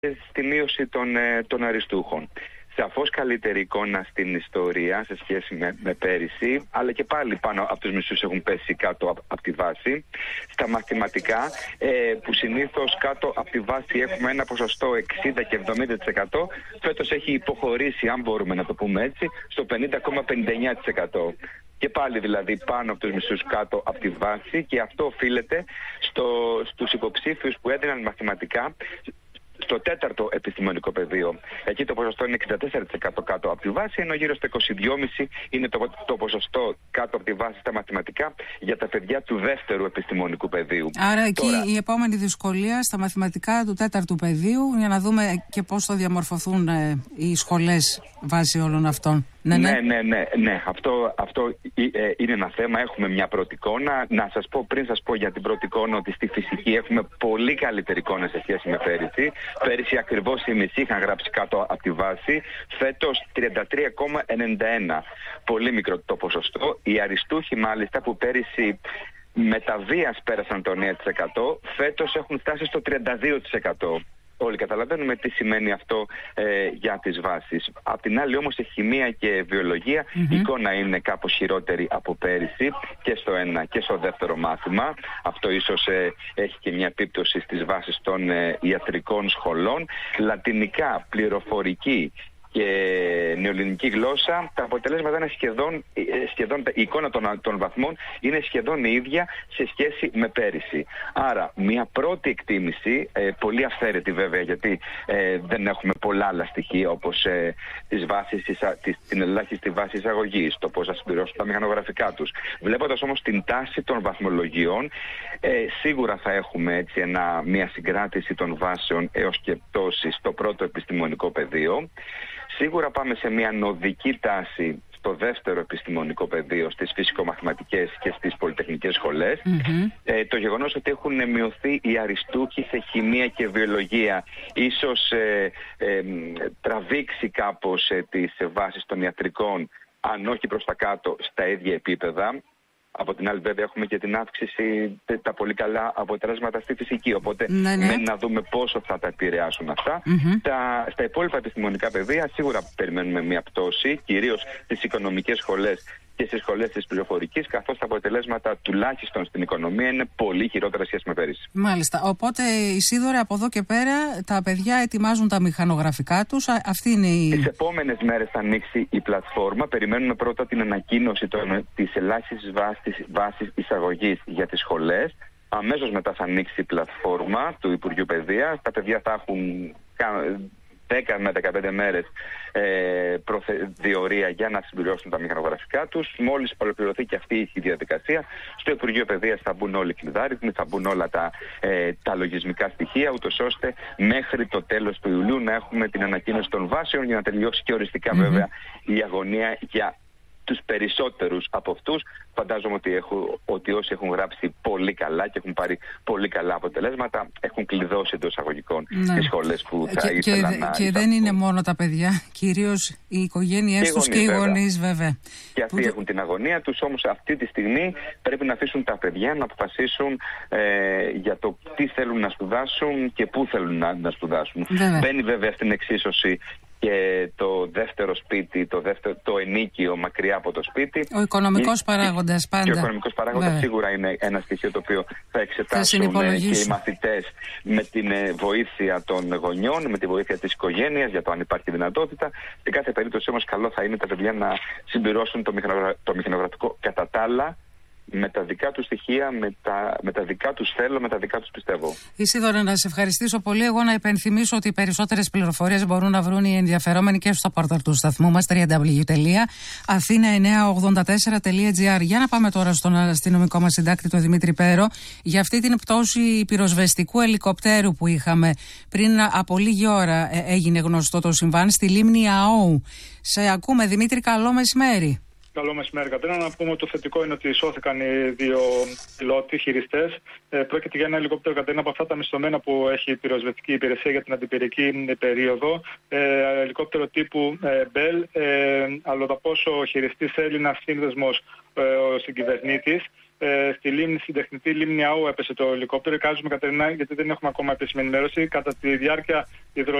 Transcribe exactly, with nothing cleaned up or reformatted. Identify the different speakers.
Speaker 1: στη μείωση των, των αριστούχων. Σαφώς καλύτερη εικόνα στην ιστορία σε σχέση με, με πέρυσι, αλλά και πάλι πάνω από τους μισούς έχουν πέσει κάτω από, από τη βάση. Στα μαθηματικά, ε, που συνήθως κάτω από τη βάση έχουμε ένα ποσοστό εξήντα και εβδομήντα τοις εκατό, φέτος έχει υποχωρήσει, αν μπορούμε να το πούμε έτσι, στο πενήντα κόμμα πενήντα εννιά τοις εκατό. Και πάλι δηλαδή πάνω από τους μισούς κάτω από τη βάση, και αυτό οφείλεται στο, στους υποψήφιους που έδιναν μαθηματικά στο τέταρτο επιστημονικό πεδίο. Εκεί το ποσοστό είναι εξήντα τέσσερα τοις εκατό κάτω από τη βάση, ενώ γύρω στο είκοσι δύο κόμμα πέντε τοις εκατό είναι το, το ποσοστό κάτω από τη βάση στα μαθηματικά για τα παιδιά του δεύτερου επιστημονικού πεδίου.
Speaker 2: Άρα εκεί Τώρα, η επόμενη δυσκολία στα μαθηματικά του τέταρτου πεδίου, για να δούμε και πώς θα διαμορφωθούν ε, οι σχολές βάσει όλων αυτών.
Speaker 1: Ναι, ναι, ναι, ναι, ναι. Αυτό, αυτό ε, είναι ένα θέμα. Έχουμε μια πρώτη εικόνα. Να σας πω, πριν σας πω για την πρώτη εικόνα, ότι στη φυσική έχουμε πολύ καλύτερη εικόνα σε σχέση με πέρυσι. Πέρυσι ακριβώς οι μισοί είχαν γράψει κάτω από τη βάση. Φέτος τριάντα τρία κόμμα ενενήντα ένα. Πολύ μικρό το ποσοστό. Οι αριστούχοι μάλιστα, που πέρυσι με τα βίας πέρασαν το εννέα τοις εκατό, φέτος έχουν φτάσει στο τριάντα δύο τοις εκατό. Όλοι καταλαβαίνουμε τι σημαίνει αυτό ε, για τις βάσεις. Απ' την άλλη όμως, σε χημεία και βιολογία mm-hmm. η εικόνα είναι κάπως χειρότερη από πέρυσι και στο ένα και στο δεύτερο μάθημα. Αυτό ίσως ε, έχει και μια επίπτωση στις βάσεις των ε, ιατρικών σχολών. Λατινικά, πληροφορική και νεοελληνική γλώσσα, τα αποτελέσματα είναι σχεδόν, σχεδόν η εικόνα των, των βαθμών είναι σχεδόν η ίδια σε σχέση με πέρυσι. Άρα, μια πρώτη εκτίμηση, ε, πολύ αυθαίρετη βέβαια, γιατί ε, δεν έχουμε πολλά άλλα στοιχεία, όπως ε, τις βάσεις, τις, τις, την ελάχιστη βάση εισαγωγής, το πώς θα συμπληρώσουν τα μηχανογραφικά τους. Βλέποντας όμως την τάση των βαθμολογιών, ε, σίγουρα θα έχουμε έτσι ένα, μια συγκράτηση των βάσεων έως και πτώση στο πρώτο επιστημονικό πεδίο. Σίγουρα πάμε σε μια νοδική τάση στο δεύτερο επιστημονικό πεδίο, στις φυσικομαθηματικές και στις πολυτεχνικές σχολές. Mm-hmm. Ε, το γεγονός ότι έχουν μειωθεί οι αριστούχοι σε χημεία και βιολογία ίσως ε, ε, τραβήξει κάπως ε, τις βάσεις των ιατρικών, αν όχι προς τα κάτω, στα ίδια επίπεδα. Από την άλλη βέβαια έχουμε και την αύξηση, τα πολύ καλά αποτελέσματα στη φυσική, οπότε ναι, ναι. μένει να δούμε πόσο θα τα επηρεάσουν αυτά. Mm-hmm. Τα, στα υπόλοιπα επιστημονικά πεδία σίγουρα περιμένουμε μια πτώση, κυρίως στις οικονομικές σχολές και στις σχολές της πληροφορικής, καθώς τα αποτελέσματα τουλάχιστον στην οικονομία είναι πολύ χειρότερα σχέση με πέρυσι.
Speaker 2: Μάλιστα. Οπότε, Ισίδωρε, από εδώ και πέρα τα παιδιά ετοιμάζουν τα μηχανογραφικά τους. Αυτή είναι η...
Speaker 1: Τις επόμενες μέρες θα ανοίξει η πλατφόρμα. Περιμένουμε πρώτα την ανακοίνωση των, της ελάχιστης βάσης, βάσης εισαγωγής για τις σχολές. Αμέσως μετά θα ανοίξει η πλατφόρμα του Υπουργείου Παιδείας. Τα παιδιά θα έχουν δέκα με δεκαπέντε μέρες ε, προθε... διορία για να συμπληρώσουν τα μηχανογραφικά τους. Μόλις ολοκληρωθεί και αυτή η διαδικασία, στο Υπουργείο Παιδείας θα μπουν όλοι οι κλειδάριθμοι, θα μπουν όλα τα, ε, τα λογισμικά στοιχεία, ούτως ώστε μέχρι το τέλος του Ιουλίου να έχουμε την ανακοίνωση των βάσεων, για να τελειώσει και οριστικά mm-hmm. βέβαια η αγωνία για τους περισσότερους από αυτούς. Φαντάζομαι ότι, έχω, ότι όσοι έχουν γράψει πολύ καλά και έχουν πάρει πολύ καλά αποτελέσματα έχουν κλειδώσει εντός εισαγωγικών ναι. τις σχολές που θα
Speaker 2: και,
Speaker 1: ήθελαν
Speaker 2: και,
Speaker 1: να...
Speaker 2: Και δεν είναι μόνο τα παιδιά, κυρίως οι οικογένειές τους και οι γονείς βέβαια.
Speaker 1: Και αυτοί που... έχουν την αγωνία τους, όμως αυτή τη στιγμή πρέπει να αφήσουν τα παιδιά να αποφασίσουν ε, για το τι θέλουν να σπουδάσουν και πού θέλουν να, να σπουδάσουν. Βέβαια. Μπαίνει βέβαια στην εξίσωση και το δεύτερο σπίτι, το, δεύτερο, το ενίκιο μακριά από το σπίτι. Ο
Speaker 2: οικονομικός παράγοντας πάντα.
Speaker 1: Και ο οικονομικός παράγοντας Βέβαια. σίγουρα είναι ένα στοιχείο το οποίο θα εξετάσουν θα και οι μαθητές με την βοήθεια των γονιών, με τη βοήθεια της οικογένειας, για το αν υπάρχει δυνατότητα. Σε κάθε περίπτωση όμως καλό θα είναι τα παιδιά να συμπληρώσουν το, μηχανογρα... το μηχανογραφικό κατά τα άλλα, με τα δικά του στοιχεία, με τα, με τα δικά τους θέλω, με τα δικά τους πιστεύω.
Speaker 2: Ισίδωρε, να σε ευχαριστήσω πολύ. Εγώ να υπενθυμίσω ότι οι περισσότερες πληροφορίες μπορούν να βρουν οι ενδιαφερόμενοι και στο πόρταλ του σταθμού μας double-u double-u double-u τελεία αθήνα εννιακόσια ογδόντα τέσσερα τελεία τζι άρ. Για να πάμε τώρα στον αστυνομικό μας συντάκτη, τον Δημήτρη Πέρο, για αυτή την πτώση πυροσβεστικού ελικοπτέρου που είχαμε πριν από λίγη ώρα. Έγινε γνωστό το συμβάν στη λίμνη Αόου. Σε ακούμε, Δημήτρη, καλό μεσημέρι.
Speaker 3: Καλό μεσημέρι, Κατρίνα. Να πούμε ότι το θετικό είναι ότι σώθηκαν οι δύο πιλότοι, χειριστές. Ε, πρόκειται για ένα ελικόπτερο, Κατρίνα, από αυτά τα μισθωμένα που έχει η πυροσβεστική υπηρεσία για την αντιπυρική περίοδο. Ε, ελικόπτερο τύπου ε, Bell. Ε, αλλά το πόσο ο χειριστής Έλληνας σύνδεσμος, ε, ο συγκυβερνήτης. ε, στη λίμνη, στην τεχνητή λίμνη Αού έπεσε το ελικόπτερο. Εικάζουμε, Κατερίνα, γιατί δεν έχουμε ακόμα επίσημη ενημέρωση. Κατά τη διάρκεια